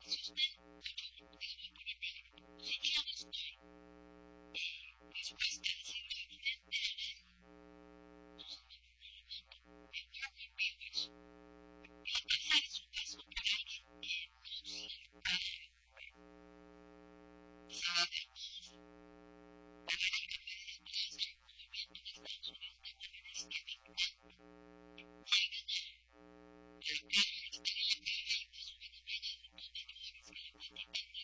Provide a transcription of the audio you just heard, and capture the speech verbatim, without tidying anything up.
そして、あの、ですね、これから、そちらですね、えー、もしかして、そ